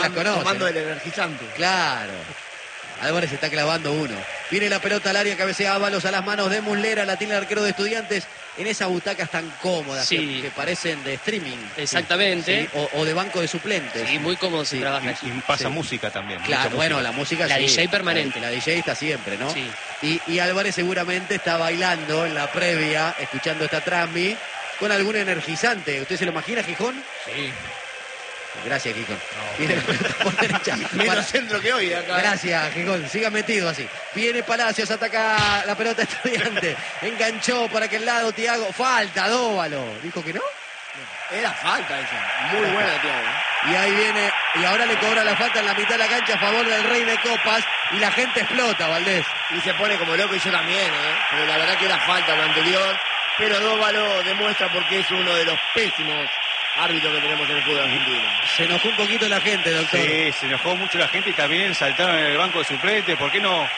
tomando el energizante. Claro. Álvarez está clavando uno. Viene la pelota al área, cabecea Ábalos a las manos de Muslera, la tiene el arquero de Estudiantes en esas butacas tan cómodas que parecen de streaming. Exactamente. Sí, o de banco de suplentes. Sí, muy cómodo se trabaja allí. Y pasa música también. Claro, bueno, la música La DJ permanente. La DJ está siempre, ¿no? Sí. Y Álvarez seguramente está bailando en la previa, escuchando esta transmi, con algún energizante. ¿Usted se lo imagina, Gijón? Sí. Gracias, Gijón. Viene la pelota por derecha. Menos centro que hoy acá. Gracias, Gijón. Siga metido así. Viene Palacios, ataca la pelota Estudiante. Enganchó para aquel lado, Thiago. Falta, Dóvalo. ¿Dijo que no? Era falta esa. Muy buena, Thiago. Y ahí viene, y ahora le cobra la falta en la mitad de la cancha a favor del Rey de Copas. Y la gente explota, Valdés. Y se pone como loco, y yo también, Pero la verdad que era falta lo anterior. Pero Dóvalo demuestra porque es uno de los pésimos árbitros que tenemos en el fútbol argentino. Se enojó un poquito la gente, doctor. Sí, se enojó mucho la gente y también saltaron en el banco de suplentes. ¿Por qué no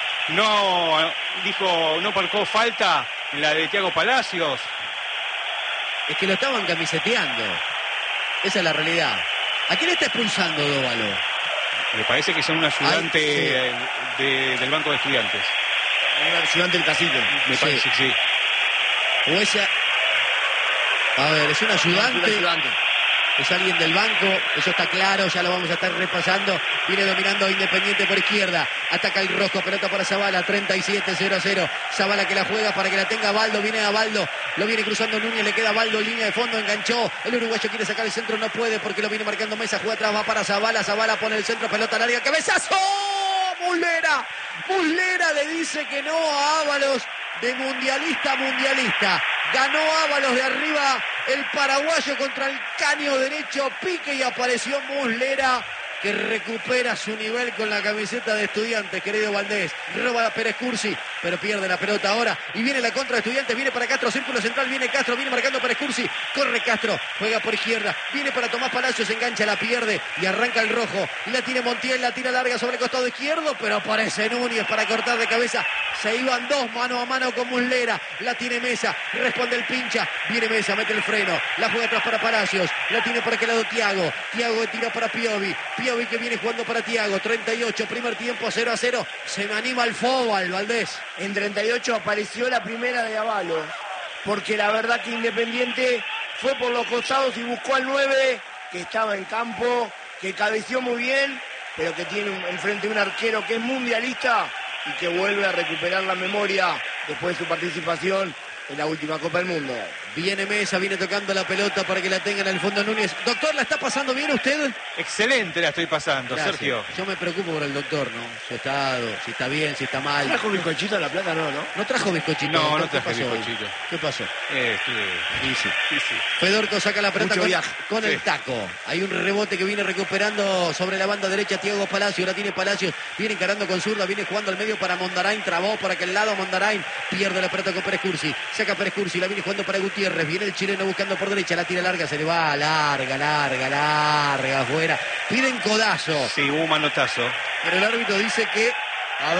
marcó falta en la de Thiago Palacios? Es que lo estaban camiseteando. Esa es la realidad. ¿A quién está expulsando Dóvalo? Me parece que son un ayudante del banco de Estudiantes. Un ayudante del cacique. Me parece que sí. O esa... A ver, es un ayudante. Es alguien del banco, eso está claro, ya lo vamos a estar repasando. Viene dominando Independiente por izquierda. Ataca el rojo, pelota para Zabala, 37-0-0. Zabala que la juega para que la tenga Baldo. Viene a Baldo, lo viene cruzando Núñez, le queda Baldo en línea de fondo, enganchó. El uruguayo quiere sacar el centro, no puede porque lo viene marcando Mesa. Juega atrás, va para Zabala. Zabala pone el centro, pelota larga, ¡cabezazo! ¡Muslera! Muslera le dice que no a Ábalos. De mundialista a mundialista. Ganó Ábalos de arriba el paraguayo contra el caño derecho. Pique y apareció Muslera, que recupera su nivel con la camiseta de Estudiantes, querido Valdés. Roba a Pérez Cursi, pero pierde la pelota ahora. Y viene la contra de Estudiantes, viene para Castro, círculo central, viene Castro, viene marcando Pérez Cursi. Corre Castro, juega por izquierda, viene para Tomás Palacios, engancha, la pierde y arranca el rojo. Y la tiene Montiel, la tira larga sobre el costado izquierdo, pero aparece Núñez para cortar de cabeza. Se iban dos mano a mano con Muslera. La tiene Mesa, responde el pincha. Viene Mesa, mete el freno. La juega atrás para Palacios. La tiene por aquel lado Thiago. Thiago tira para Piovi. Piovi que viene jugando para Thiago. 38, primer tiempo, 0-0. Se me anima el fútbol, Valdés. En 38 apareció la primera de Ábalos. Porque la verdad que Independiente fue por los costados y buscó al 9, que estaba en campo, que cabeció muy bien, pero que tiene enfrente un arquero que es mundialista y que vuelve a recuperar la memoria después de su participación en la última Copa del Mundo. Viene Mesa, viene tocando la pelota para que la tengan en el fondo Núñez. Doctor, ¿la está pasando bien usted? Excelente la estoy pasando, Gracias. Sergio. Yo me preocupo por el doctor, ¿no? Su estado, si está bien, si está mal. ¿Trajo bizcochito a La Plata? No. ¿No trajo bizcochito? No, doctor? no traje ¿Qué pasó hoy? bizcochito. ¿Qué pasó? Sí. Sí. Fedorco saca la pelota Mucho viaje. con el taco. Hay un rebote que viene recuperando sobre la banda derecha Thiago Palacio. La tiene Palacios. Viene encarando con zurda. Viene jugando al medio para Mondarain. Trabó por aquel lado Mondarain. Pierde la pelota con Pérez Cursi. Saca Pérez Cursi. La viene jugando para Gutiérrez. Viene el chileno buscando por derecha. La tira larga. Se le va larga. Afuera. Piden codazo. Sí, hubo un manotazo. Pero el árbitro dice que... A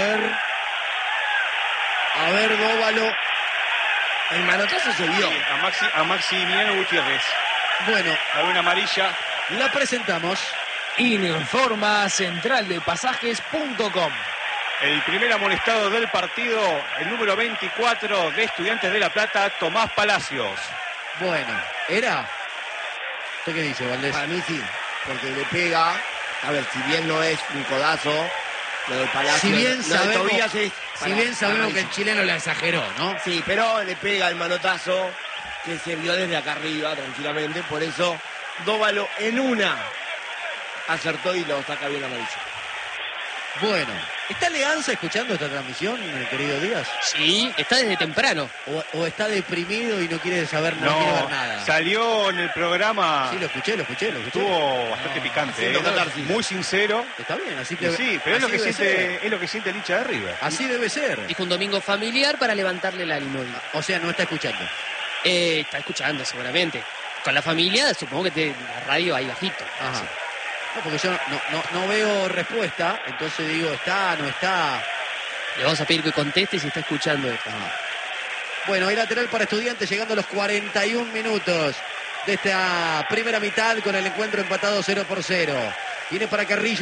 ver, Dóvalo. El manotazo se vio. A Maximiliano Gutiérrez. Bueno, A una amarilla. la presentamos. Informa centraldepasajes.com. El primer amonestado del partido, el número 24 de Estudiantes de La Plata, Tomás Palacios. Bueno, ¿era? ¿Usted qué dice, Valdés? Para mí sí, porque le pega. A ver, si bien no es un codazo, lo del Palacio. Si bien lo de sabemos, Tobías es que el chileno la exageró, ¿no? Sí, pero le pega el manotazo que se vio desde acá arriba tranquilamente. Por eso, Dóvalo en una acertó y lo saca bien amarilla. Bueno, ¿está Leanza escuchando esta transmisión, querido Díaz? Sí, está desde temprano. ¿O está deprimido y no quiere saber, no quiere ver nada? Salió en el programa. Sí, lo escuché. Estuvo bastante picante, muy sincero. Está bien, así que... Sí, pero es lo que siente el hincha de River. Así debe ser. Dijo un domingo familiar para levantarle el ánimo. O sea, no está escuchando. Está escuchando seguramente. Con la familia, supongo que la radio ahí bajito. Ajá. No, porque yo no veo respuesta, entonces digo, ¿está, no está? Le vamos a pedir que conteste si está escuchando esto. Bueno, hay lateral para Estudiantes llegando a los 41 minutos de esta primera mitad con el encuentro empatado 0-0. Viene para Carrillo.